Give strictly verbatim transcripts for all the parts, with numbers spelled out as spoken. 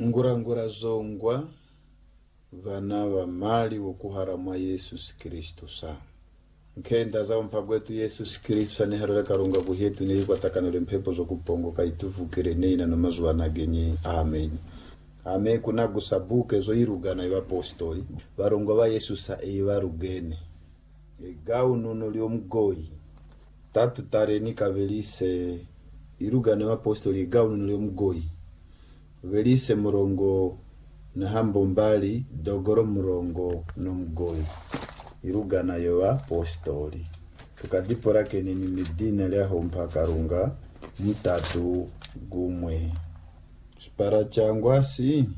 ngurangura zongwa vana va mali wokuharamwa Yesu Kristo sa nkenda za mpagwetu Yesu Kristo sa niharole karunga buhetu nili kwatakanole mpepo zo kupongoka ituvukire neina no mazwana genye. Amen. Ame kuna gusabuke zo irugana y'abapostoli barongwa ba Yesu sa ebarugene egau nuno lyo mgoyi tatu tareni kavelise irugana y'abapostoli egau nuno lyo mgoyi velise murongo na hambo mbali dogoro murongo no mgoyi irugana y'abapostoli tukadipora keneni midina lya hompa karunga mutatu gumwe spara changwasi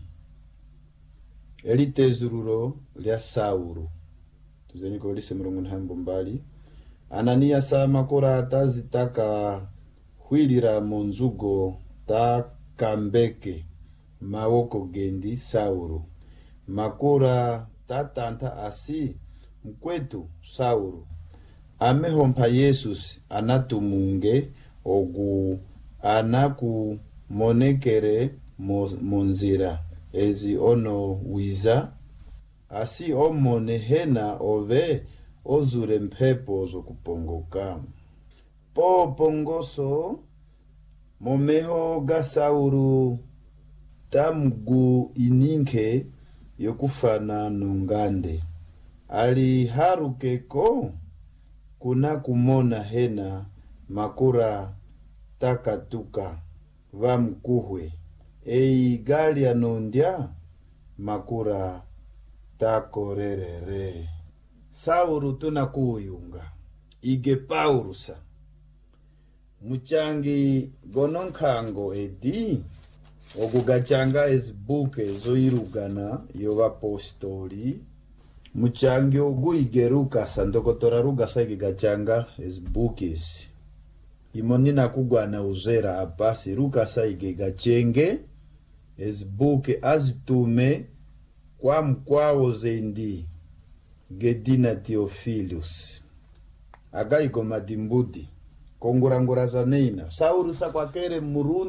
elitezururo lya Saulu tuzeni ko lise murongo na hambo mbali Anania sa makora atazitaka hwilira monzugo ta kambeke mawoko gendi Saulu makora tatanta asi mkwetu Saulu amehompa Yesus anatumunge ogu anaku monekere monzira ezi ono wiza asi omone hena ove ozure mpepo zo kupongoka po pongoso momeho ga Saulu tamgu ininke yokufana nongande ali harukeko kuna kumona hena makura takatuka va mkuhwe ei gali anondya makura takorerere Saulu tuna kuyunga ige Paulusa muchangi gononkango edi ogugachanga ezbuke zo irugana y'abapostoli muchangi ogu igeruka sandokotora rugasa igachanga ezbukes imonina kugwana uzera apasi rukasa igegachenge ezbuke azitume kwa mkwao zendi gedina Theophilus agaiko madimbudi kongurangura zaneina Saulu sa kwakere muruni